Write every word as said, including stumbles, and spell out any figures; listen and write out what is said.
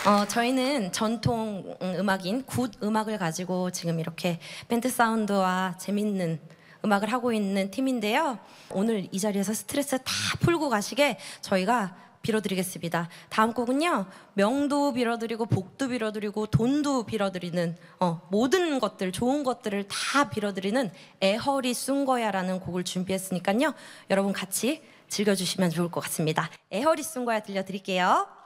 어, 저희는 전통 음악인 굿 음악을 가지고 지금 이렇게 밴드 사운드와 재밌는 음악을 하고 있는 팀인데요. 오늘 이 자리에서 스트레스 다 풀고 가시게 저희가 빌어드리겠습니다. 다음 곡은요, 명도 빌어드리고 복도 빌어드리고 돈도 빌어드리는 어, 모든 것들, 좋은 것들을 다 빌어드리는 애허리 쓴 거야라는 곡을 준비했으니까요, 여러분 같이 즐겨주시면 좋을 것 같습니다. 애허리 쓴 거야 들려드릴게요.